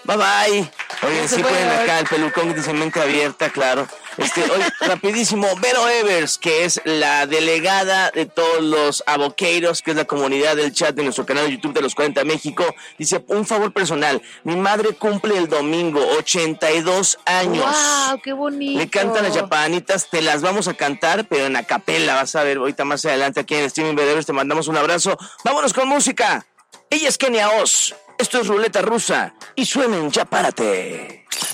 Bye bye. Oigan, sí pueden acá el pelucón dice mente abierta, claro. Oye, rapidísimo, Vero Evers, que es la delegada de todos los avoqueiros, que es la comunidad del chat de nuestro canal de YouTube de los 40 México, dice, un favor personal, mi madre cumple el domingo 82 años. ¡Wow! ¡Qué bonito! Le cantan las chapanitas, te las vamos a cantar, pero en acapela, vas a ver ahorita más adelante aquí en el streaming Vero Evers, te mandamos un abrazo. Vámonos con música. Ella es Kenia Oz, esto es Ruleta Rusa y suena en Ya Párate.